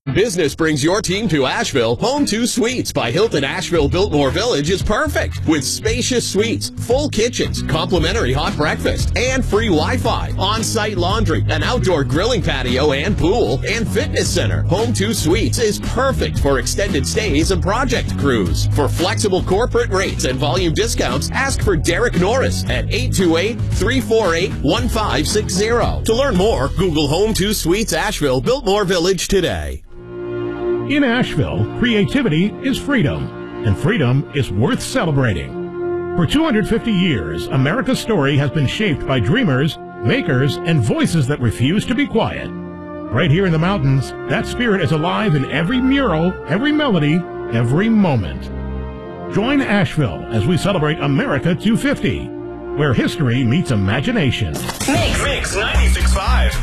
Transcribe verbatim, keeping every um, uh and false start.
Business brings your team to Asheville. Home two Suites by Hilton Asheville Biltmore Village is perfect. With spacious suites, full kitchens, complimentary hot breakfast, and free Wi-Fi, on-site laundry, an outdoor grilling patio and pool, and fitness center. Home two Suites is perfect for extended stays and project crews. For flexible corporate rates and volume discounts, ask for Derek Norris at eight two eight, three four eight, one five six zero. To learn more, Google Home two Suites Asheville Biltmore Village today. In Asheville, creativity is freedom, and freedom is worth celebrating. For two hundred fifty years, America's story has been shaped by dreamers, makers, and voices that refuse to be quiet. Right here in the mountains, that spirit is alive in every mural, every melody, every moment. Join Asheville as we celebrate America two fifty, where history meets imagination. Mix, Mix ninety-six point five.